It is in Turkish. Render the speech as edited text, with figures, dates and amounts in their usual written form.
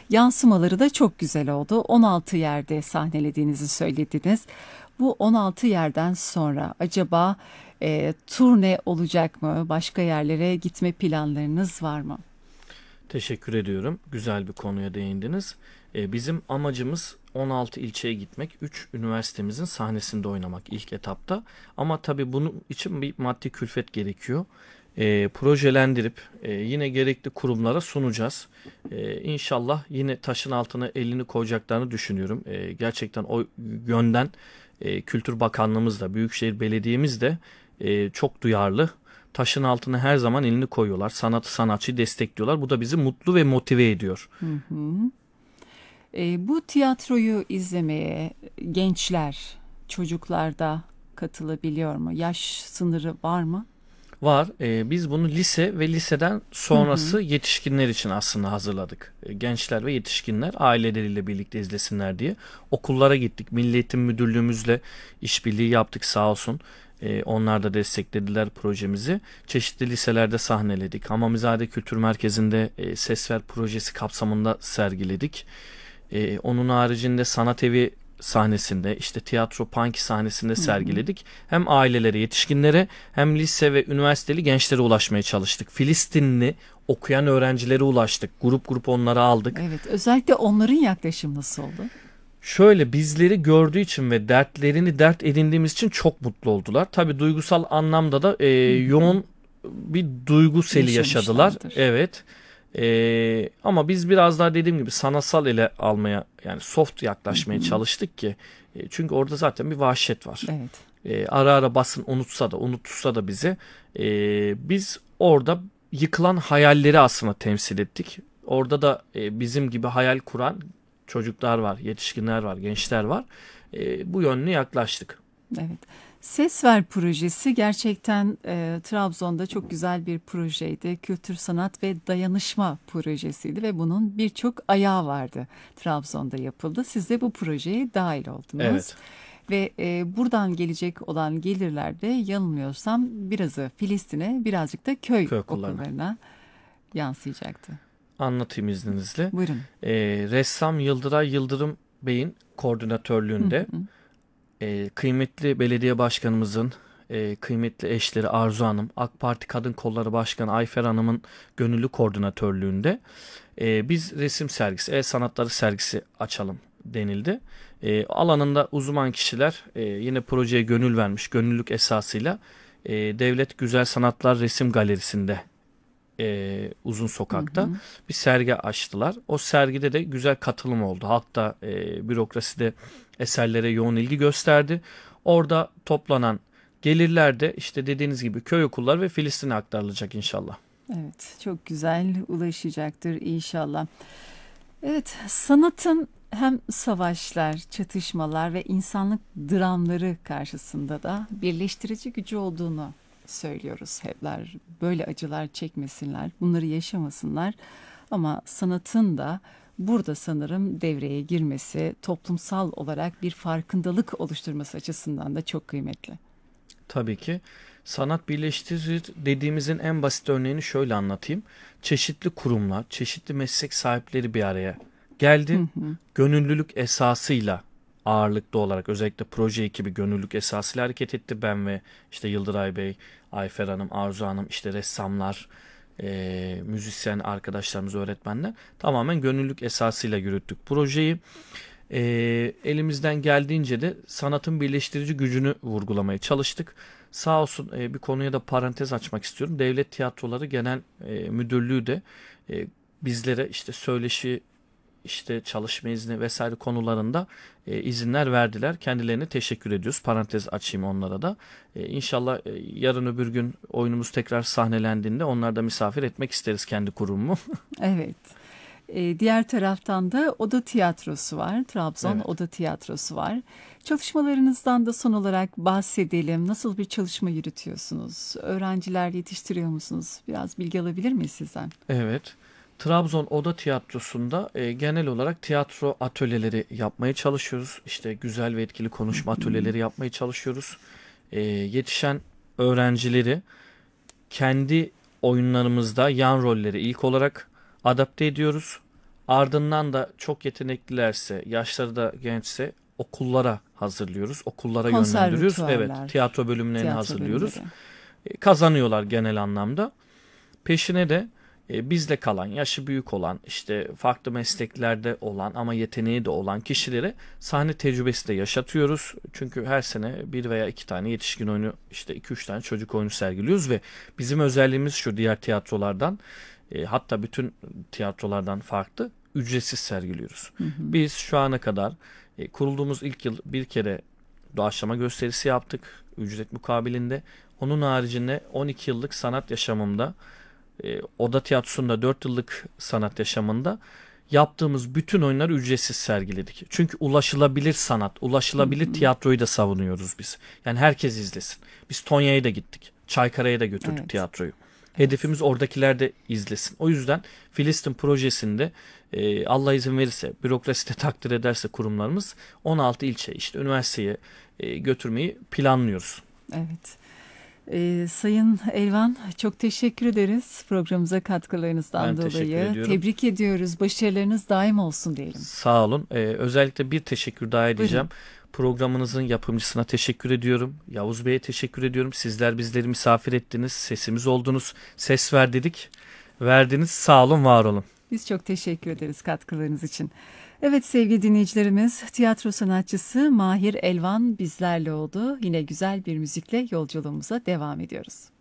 Yansımaları da çok güzel oldu. 16 yerde sahnelediğinizi söylediniz. Bu 16 yerden sonra acaba turne olacak mı? Başka yerlere gitme planlarınız var mı? Teşekkür ediyorum. Güzel bir konuya değindiniz. Bizim amacımız 16 ilçeye gitmek, 3 üniversitemizin sahnesinde oynamak ilk etapta. Ama tabii bunun için bir maddi külfet gerekiyor. Projelendirip yine gerekli kurumlara sunacağız. İnşallah yine taşın altına elini koyacaklarını düşünüyorum. Gerçekten o yönden Kültür Bakanlığımız da, Büyükşehir Belediye'miz de çok duyarlı. Taşın altına her zaman elini koyuyorlar. Sanatı, sanatçıyı destekliyorlar. Bu da bizi mutlu ve motive ediyor. Hı hı. Bu tiyatroyu izlemeye gençler, çocuklar da katılabiliyor mu? Yaş sınırı var mı? Var. Biz bunu lise ve liseden Hı hı. sonrası yetişkinler için aslında hazırladık. Gençler ve yetişkinler aileleriyle birlikte izlesinler diye. Okullara gittik. Milli Eğitim Müdürlüğümüzle işbirliği yaptık sağ olsun. Onlar da desteklediler projemizi. Çeşitli liselerde sahneledik. Hamamizade Kültür Merkezi'nde Ses Ver projesi kapsamında sergiledik. Onun haricinde sanat evi sahnesinde, işte tiyatro panki sahnesinde Hı hı. sergiledik. Hem ailelere, yetişkinlere hem lise ve üniversiteli gençlere ulaşmaya çalıştık. Filistinli okuyan öğrencilere ulaştık. Grup grup onları aldık. Evet, özellikle onların yaklaşımı nasıl oldu? Şöyle bizleri gördüğü için ve dertlerini dert edindiğimiz için çok mutlu oldular. Tabii duygusal anlamda da Hı hı. yoğun bir duygu seli yaşadılar. Yaşamışlardır. Evet. Ama biz biraz daha dediğim gibi sanatsal ele almaya yani soft Hı yaklaşmaya hı. çalıştık ki çünkü orada zaten bir vahşet var. Evet. Ara ara basın unutsa da bizi biz orada yıkılan hayalleri aslında temsil ettik. Orada da bizim gibi hayal kuran çocuklar var, yetişkinler var, gençler var. Bu yönlü yaklaştık. Evet. Ses Ver projesi gerçekten Trabzon'da çok güzel bir projeydi. Kültür, sanat ve dayanışma projesiydi ve bunun birçok ayağı vardı. Trabzon'da yapıldı. Siz de bu projeye dahil oldunuz. Evet, Ve buradan gelecek olan gelirler de yanılmıyorsam birazı Filistin'e, birazcık da köy köy okullarına. okullarına yansıyacaktı. Anlatayım izninizle. Buyurun. Ressam Yıldıray Yıldırım Bey'in Hı koordinatörlüğünde hı. kıymetli belediye başkanımızın kıymetli eşleri Arzu Hanım, AK Parti Kadın Kolları Başkanı Ayfer Hanım'ın gönüllü koordinatörlüğünde biz resim sergisi, el sanatları sergisi açalım denildi. Alanında uzman kişiler yine projeye gönül vermiş, gönüllülük esasıyla Devlet Güzel Sanatlar Resim Galerisi'nde Uzun Hı Sokak'ta hı. bir sergi açtılar. O sergide de güzel katılım oldu. Halk da bürokrasi de eserlere yoğun ilgi gösterdi. Orada toplanan gelirler de işte dediğiniz gibi köy okulları ve Filistin'e aktarılacak inşallah. Evet, çok güzel ulaşacaktır inşallah. Evet, sanatın hem savaşlar, çatışmalar ve insanlık dramları karşısında da birleştirici gücü olduğunu söylüyoruz hepler. Böyle acılar çekmesinler, bunları yaşamasınlar. Ama sanatın da burada sanırım devreye girmesi, toplumsal olarak bir farkındalık oluşturması açısından da çok kıymetli. Tabii ki sanat birleştirir dediğimizin en basit örneğini şöyle anlatayım. Çeşitli kurumlar, çeşitli meslek sahipleri bir araya Hı geldi. hı, Gönüllülük esasıyla ağırlıklı olarak özellikle proje ekibi gönüllülük esasıyla hareket etti. Ben ve işte Yıldıray Bey, Ayfer Hanım, Arzu Hanım, işte ressamlar, müzisyen arkadaşlarımız, öğretmenler tamamen gönüllülük esasıyla yürüttük projeyi. Elimizden geldiğince de sanatın birleştirici gücünü vurgulamaya çalıştık. Sağ olsun bir konuya da parantez açmak istiyorum. Devlet Tiyatroları Genel Müdürlüğü de bizlere işte söyleşi, işte çalışma izni vesaire konularında izinler verdiler. Kendilerine teşekkür ediyoruz. Parantez açayım onlara da. İnşallah yarın öbür gün oyunumuz tekrar sahnelendiğinde onları da misafir etmek isteriz kendi kurumumu. evet. Diğer taraftan da Oda Tiyatrosu var. Trabzon Evet. Oda Tiyatrosu var. Çalışmalarınızdan da son olarak bahsedelim. Nasıl bir çalışma yürütüyorsunuz? Öğrenciler yetiştiriyor musunuz? Biraz bilgi alabilir miyiz sizden? Evet. Trabzon Oda Tiyatrosu'nda genel olarak tiyatro atölyeleri yapmaya çalışıyoruz. İşte güzel ve etkili Hı konuşma hı. atölyeleri yapmaya çalışıyoruz. Yetişen öğrencileri kendi oyunlarımızda yan rolleri ilk olarak adapte ediyoruz. Ardından da çok yeteneklilerse, yaşları da gençse okullara hazırlıyoruz. Okullara yönlendiriyoruz. Evet, Konservatuvarlar, tiyatro bölümlerini tiyatro hazırlıyoruz. bölümleri. Kazanıyorlar genel anlamda. Peşine de bizde kalan, yaşı büyük olan, işte farklı mesleklerde olan ama yeteneği de olan kişilere sahne tecrübesi de yaşatıyoruz. Çünkü her sene bir veya iki tane yetişkin oyunu, işte iki üç tane çocuk oyunu sergiliyoruz ve bizim özelliğimiz şu, diğer tiyatrolardan, hatta bütün tiyatrolardan farklı, ücretsiz sergiliyoruz. Hı hı. Biz şu ana kadar kurulduğumuz ilk yıl bir kere doğaçlama gösterisi yaptık ücret mukabilinde. Onun haricinde 12 yıllık sanat yaşamımda, Oda Tiyatrosu'nda 4 yıllık sanat yaşamında yaptığımız bütün oyunları ücretsiz sergiledik. Çünkü ulaşılabilir sanat, ulaşılabilir tiyatroyu da savunuyoruz biz. Yani herkes izlesin. Biz Tonya'ya da gittik. Çaykara'ya da götürdük Evet. tiyatroyu. Hedefimiz oradakiler de izlesin. O yüzden Filistin projesinde Allah izin verirse, bürokrasi de takdir ederse kurumlarımız 16 ilçe, işte üniversiteye götürmeyi planlıyoruz. Evet. Sayın Elvan, çok teşekkür ederiz programımıza katkılarınızdan Ben teşekkür dolayı. ediyorum. Tebrik ediyoruz. Başarılarınız daim olsun diyelim. Sağ olun. Özellikle bir teşekkür daha edeceğim. Buyurun. Programınızın yapımcısına teşekkür ediyorum. Yavuz Bey'e teşekkür ediyorum. Sizler bizleri misafir ettiniz. Sesimiz oldunuz. Ses ver dedik. Verdiniz. Sağ olun, var olun. Biz çok teşekkür ederiz katkılarınız için. Evet sevgili dinleyicilerimiz, tiyatro sanatçısı Mahir Elvan bizlerle oldu. Yine güzel bir müzikle yolculuğumuza devam ediyoruz.